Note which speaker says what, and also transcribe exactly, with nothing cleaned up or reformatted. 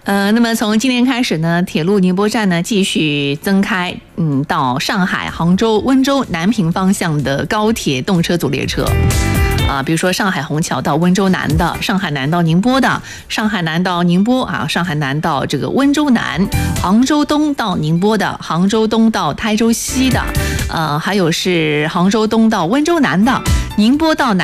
Speaker 1: 呃，那么从今天开始呢，铁路宁波站呢继续增开，嗯，到上海、杭州、温州、南平方向的高铁动车组列车。啊，比如说上海虹桥到温州南的，上海南到宁波的，上海南到宁波啊，上海南到这个温州南，杭州东到宁波的，杭州东到台州西的，呃，还有是杭州东到温州南的，宁波到南